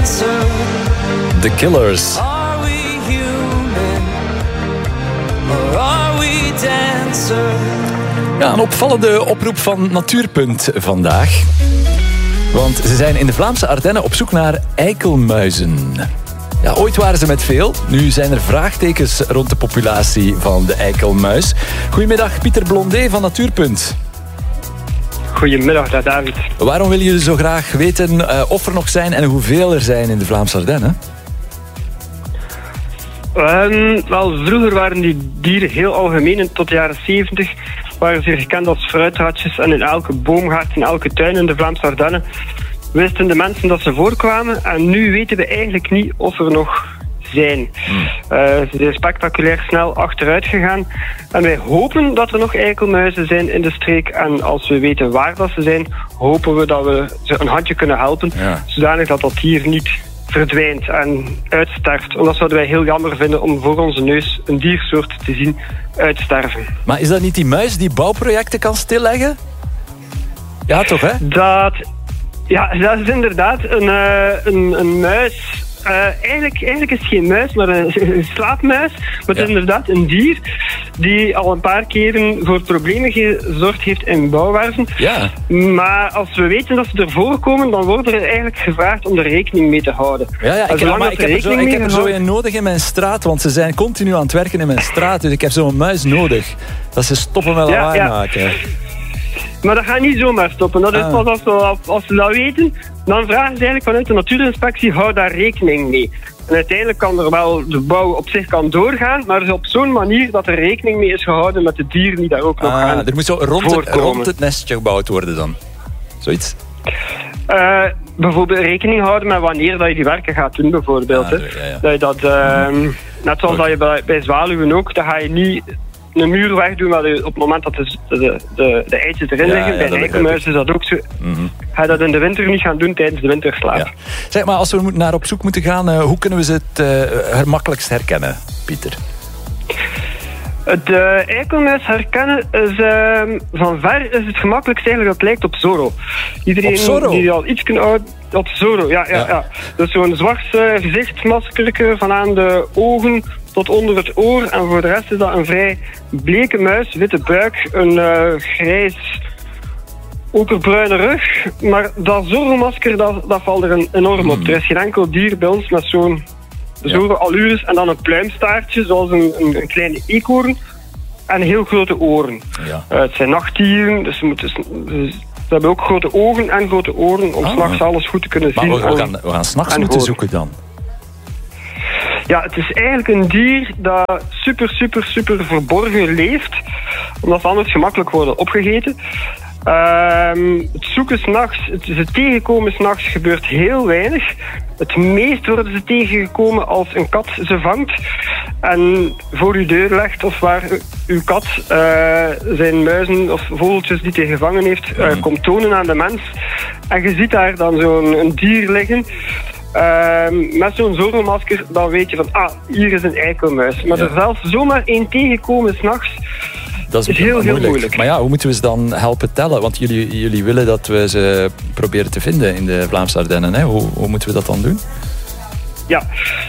dancer? The Killers. Are we human? Or are we dancer? Ja, een opvallende oproep van Natuurpunt vandaag. Want ze zijn in de Vlaamse Ardennen op zoek naar eikelmuizen. Ja, ooit waren ze met veel. Nu zijn er vraagtekens rond de populatie van de eikelmuis. Goedemiddag, Pieter Blondé van Natuurpunt. Goedemiddag, dag David. Waarom willen jullie zo graag weten of er nog zijn en hoeveel er zijn in de Vlaamse Ardennen? Wel, vroeger waren die dieren heel algemeen. En tot de jaren 70 waren ze gekend als fruitratjes. En in elke boomgaard, in elke tuin in de Vlaamse Ardennen wisten de mensen dat ze voorkwamen. En nu weten we eigenlijk niet of er nog zijn. Ze zijn spectaculair snel achteruit gegaan. En wij hopen dat er nog eikelmuizen zijn in de streek. En als we weten waar dat ze zijn, hopen we dat we ze een handje kunnen helpen. Ja. Zodanig dat dier niet verdwijnt en uitsterft. En dat zouden wij heel jammer vinden om voor onze neus een diersoort te zien uitsterven. Maar is dat niet die muis die bouwprojecten kan stilleggen? Ja, toch, hè? Dat is inderdaad een muis. Eigenlijk is het geen muis, maar een slaapmuis. Maar het is inderdaad een dier die al een paar keren voor problemen gezorgd heeft in bouwwerven. Ja. Maar als we weten dat ze ervoor komen, dan wordt er eigenlijk gevraagd om er rekening mee te houden. Ja, ik heb er zo een nodig in mijn straat, want ze zijn continu aan het werken in mijn straat. Dus ik heb zo'n muis nodig. Dat ze stoppen met lawaai maken. Maar dat gaat niet zomaar stoppen. Dat is pas als we dat weten, dan vragen ze eigenlijk vanuit de natuurinspectie, hou daar rekening mee. En uiteindelijk kan er wel, de bouw op zich kan doorgaan, maar het is op zo'n manier dat er rekening mee is gehouden met de dieren die daar ook nog gaan. Er moet zo rond het nestje gebouwd worden dan. Zoiets? Bijvoorbeeld rekening houden met wanneer dat je die werken gaat doen, bijvoorbeeld. Dat je dat, net zoals dat je bij zwaluwen ook, dan ga je niet een muur wegdoen op het moment dat de eitjes erin liggen. Bij eikelmuis is dat ook zo. Ga je dat in de winter niet gaan doen tijdens de winterslaap. Ja. Zeg maar, als we naar op zoek moeten gaan, hoe kunnen we ze het makkelijkst herkennen, Pieter? Het eikelmuis herkennen is van ver is het gemakkelijkst eigenlijk, dat lijkt op Zorro. Iedereen die al iets kan oud op Zorro, ja. Dus zo'n zwart gezichtsmaskertje van aan de ogen tot onder het oor. En voor de rest is dat een vrij bleke muis, witte buik, een grijs okerbruine rug. Maar dat Zorro-masker, dat valt er enorm op. Er is geen enkel dier bij ons met zo'n allures en dan een pluimstaartje, zoals een kleine eekhoorn. En heel grote oren. Ja. Het zijn nachtdieren, dus ze hebben ook grote ogen en grote oren om 's nachts alles goed te kunnen zien. Maar we gaan 's nachts moeten zoeken dan. Ja, het is eigenlijk een dier dat super verborgen leeft, omdat ze anders gemakkelijk worden opgegeten. Het zoeken 's nachts, ze tegenkomen 's nachts gebeurt heel weinig. Het meest worden ze tegengekomen als een kat ze vangt en voor uw deur legt, of waar uw kat zijn muizen of vogeltjes die hij gevangen heeft komt tonen aan de mens. En je ziet daar dan zo'n dier liggen. Met zo'n Zorro-masker, dan weet je van, hier is een eikelmuis. Maar er zelfs zomaar één tegenkomen 's nachts, dat is heel moeilijk. Maar ja, hoe moeten we ze dan helpen tellen? Want jullie willen dat we ze proberen te vinden in de Vlaamse Ardennen. Hè? Hoe moeten we dat dan doen? Ja,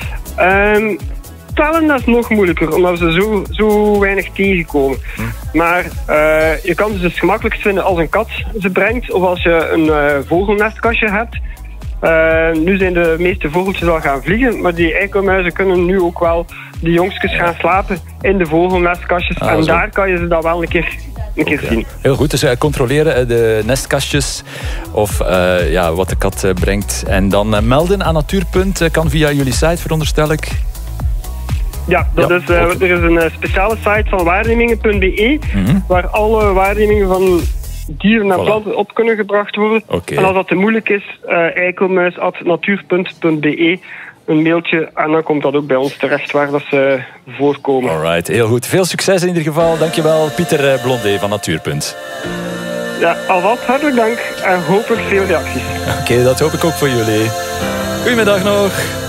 tellen dat is nog moeilijker, omdat we zo weinig tegenkomen. Maar je kan ze dus gemakkelijkst vinden als een kat ze brengt, of als je een vogelnestkastje hebt. Nu zijn de meeste vogeltjes al gaan vliegen, maar die eikelmuizen kunnen nu ook wel die jongstjes gaan slapen in de vogelnestkastjes. En daar kan je ze dan wel een keer zien. Heel goed, dus controleren de nestkastjes of wat de kat brengt. En dan melden aan Natuurpunt kan via jullie site, veronderstel ik. Ja, er is een speciale site van waarnemingen.be waar alle waarnemingen van dieren en planten op kunnen gebracht worden. En als dat te moeilijk is, eikelmuis@natuurpunt.be, een mailtje en dan komt dat ook bij ons terecht waar dat ze voorkomen. Alright, heel goed. Veel succes in ieder geval. Dankjewel, Pieter Blondé van Natuurpunt. Ja, alvast hartelijk dank en hopelijk veel reacties. Oké, dat hoop ik ook voor jullie. Goedemiddag nog.